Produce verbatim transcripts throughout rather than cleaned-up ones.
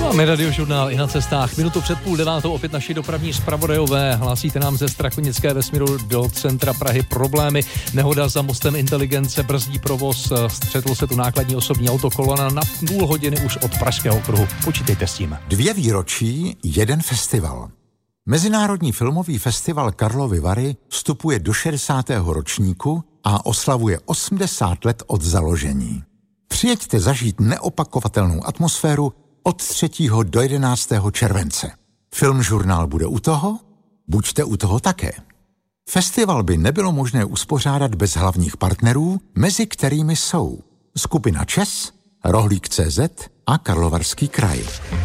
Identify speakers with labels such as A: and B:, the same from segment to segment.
A: Máme radiožurnál i na cestách. Minutu před půl devátou opět naši dopravní zpravodajové. Hlásíte nám ze Strakonické ve směru do centra Prahy problémy. Nehoda za mostem Inteligence, brzdí provoz. Střetlo se tu nákladní osobní auto, kolona na půl hodiny už od Pražského okruhu. Počítejte s tím.
B: Dvě výročí, jeden festival. Mezinárodní filmový festival Karlovy Vary vstupuje do šedesátého ročníku a oslavuje osmdesát let od založení. Přijeďte zažít neopakovatelnou atmosféru od třetího do jedenáctého července. Filmžurnál bude u toho? Buďte u toho také. Festival by nebylo možné uspořádat bez hlavních partnerů, mezi kterými jsou skupina ČES, Rohlík tečka cé zet a Karlovarský kraj.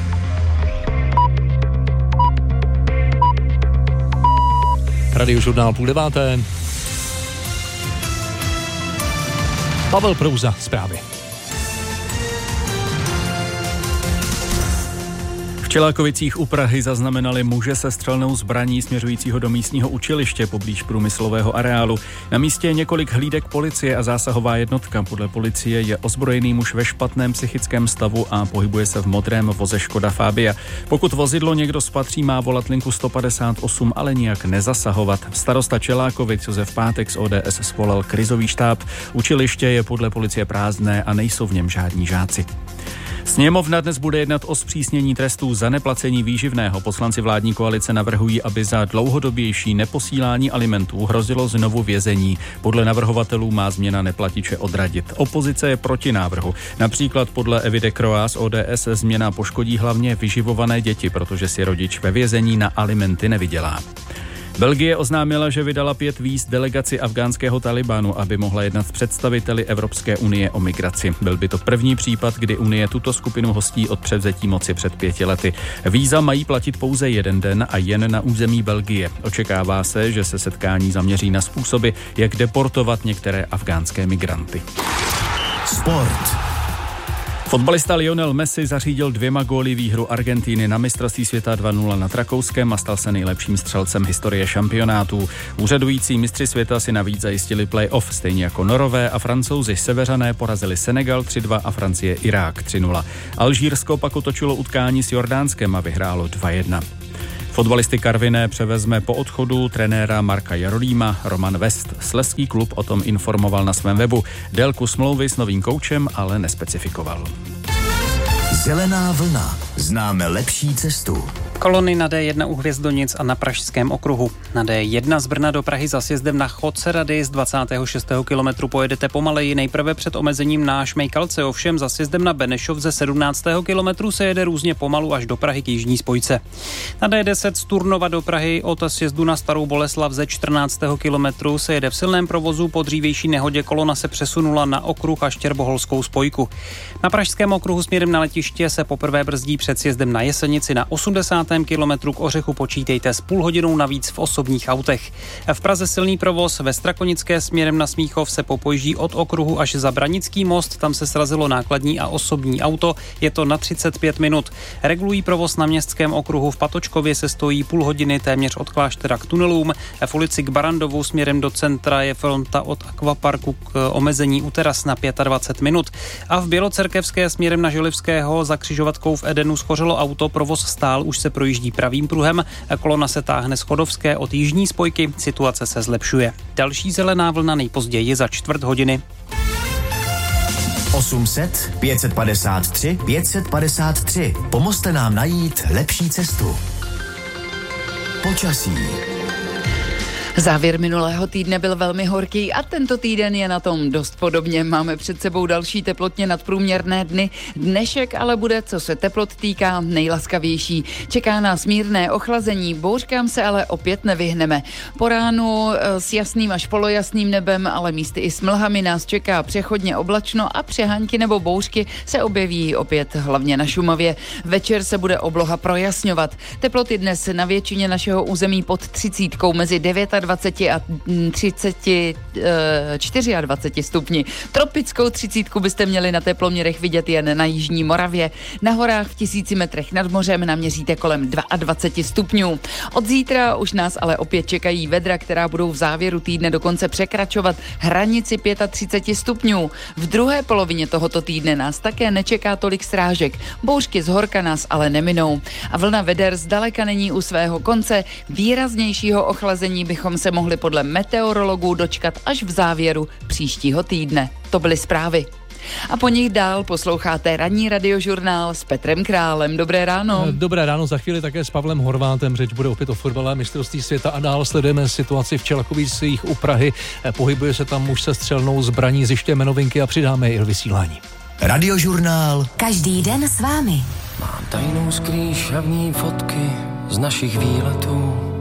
A: Radiožurnál půl deváté. Pavel Prouza, zprávy.
C: V Čelákovicích u Prahy zaznamenali muže se střelnou zbraní směřujícího do místního učiliště poblíž průmyslového areálu. Na místě je několik hlídek policie a zásahová jednotka. Podle policie je ozbrojený muž ve špatném psychickém stavu a pohybuje se v modrém voze Škoda Fabia. Pokud vozidlo někdo spatří, má volat linku sto padesát osm, ale nijak nezasahovat. Starosta Čelákovic Josef Pátek z O D S svolal krizový štáb. Učiliště je podle policie prázdné a nejsou v něm žádní žáci. Sněmovna dnes bude jednat o zpřísnění trestů za neplacení výživného. Poslanci vládní koalice navrhují, aby za dlouhodobější neposílání alimentů hrozilo znovu vězení. Podle navrhovatelů má změna neplatiče odradit. Opozice je proti návrhu. Například podle Evy de Croix z O D S změna poškodí hlavně vyživované děti, protože si rodič ve vězení na alimenty nevydělá. Belgie oznámila, že vydala pět víz delegaci afghánského Talibanu, aby mohla jednat s představiteli Evropské unie o migraci. Byl by to první případ, kdy Unie tuto skupinu hostí od převzetí moci před pěti lety. Víza mají platit pouze jeden den a jen na území Belgie. Očekává se, že se setkání zaměří na způsoby, jak deportovat některé afghánské migranty.
D: Sport.
C: Fotbalista Lionel Messi zařídil dvěma góly výhru Argentiny na mistrovství světa dva nula nad Rakouskem a stal se nejlepším střelcem historie šampionátů. Úřadující mistři světa si navíc zajistili play-off, stejně jako Norové a Francouzi. Seveřané porazili Senegal tři dva a Francie Irák tři nula. Alžírsko pak otočilo utkání s Jordánskem a vyhrálo dva jedna. Fotbalisty Karviné převezme po odchodu trenéra Marka Jarolíma Roman West. Slezský klub o tom informoval na svém webu. Délku smlouvy s novým koučem ale nespecifikoval.
D: Zelená vlna. Známe lepší cestu.
E: Kolony na D jedna u Hvězdonic a na Pražském okruhu. Na D jedna z Brna do Prahy za sjezdem na Chodce Rady z dvacátého šestého kilometru pojedete pomaleji, nejprve před omezením na Šmejkalce, ovšem za sjezdem na Benešov ze sedmnáctého kilometru se jede různě pomalu až do Prahy k jižní spojce. Na D deset z Turnova do Prahy od sjezdu na Starou Boleslav ze čtrnáctého kilometru se jede v silném provozu, po dřívější nehodě kolona se přesunula na okruh a Štěrboholskou spojku. Na Pražském okruhu směrem na letiště se poprvé brzdí před sjezdem na Jesenici na osmdesátém kilometru k Ořechu, počítejte s půl hodinou navíc v osobních autech. V Praze silný provoz, ve Strakonické směrem na Smíchov se popojíždí od okruhu až za Branický most, tam se srazilo nákladní a osobní auto, je to na třicet pět minut. Regulují provoz na Městském okruhu, v Patočkově se stojí půl hodiny téměř od kláštera k tunelům, v ulici k Barandovu směrem do centra je fronta od akvaparku k omezení u teras na dvacet pět minut a v Bělocerkevské směrem na Želivského za křižovatkou v Edenu schořelo auto, provoz stál, už se projíždí pravým pruhem, kolona se táhne z Chodovské od jižní spojky, situace se zlepšuje. Další zelená vlna nejpozději za čtvrt hodiny.
D: osm set, pět set padesát tři, pět set padesát tři. Pomozte nám najít lepší cestu. Počasí.
F: Závěr minulého týdne byl velmi horký a tento týden je na tom dost podobně. Máme před sebou další teplotně nadprůměrné dny. Dnešek ale bude, co se teplot týká, nejlaskavější. Čeká nás mírné ochlazení, bouřkám se ale opět nevyhneme. Po ránu s jasným až polojasným nebem, ale místy i s mlhami nás čeká přechodně oblačno a přehánky nebo bouřky se objeví opět hlavně na Šumavě. Večer se bude obloha projasňovat. Teploty dnes na většině našeho území pod třicítkou, mezi dvacet devět dvaceti a třiceti, dvaceti čtyři stupni. Tropickou třicítku byste měli na teploměrech vidět jen na jižní Moravě. Na horách v tisíci metrech nad mořem naměříte kolem dvacet dva stupňů. Od zítra už nás ale opět čekají vedra, která budou v závěru týdne dokonce překračovat hranici třicet pět stupňů. V druhé polovině tohoto týdne nás také nečeká tolik srážek. Bouřky z horka nás ale neminou. A vlna veder zdaleka není u svého konce. Výraznějšího ochlazení bychom se mohli podle meteorologů dočkat až v závěru příštího týdne. To byly zprávy. A po nich dál posloucháte ranní radiožurnál s Petrem Králem. Dobré ráno.
A: Dobré ráno, za chvíli také s Pavlem Horvátem. Řeč bude opět o fotbalové mistrovství světa a dál sledujeme situaci v Čelakovicích u Prahy. Pohybuje se tam muž se střelnou zbraní, zjišťujeme novinky a přidáme i vysílání.
D: Radiožurnál.
G: Každý den s vámi.
H: Mám tajnou skrýš a v ní fotky z našich výletů.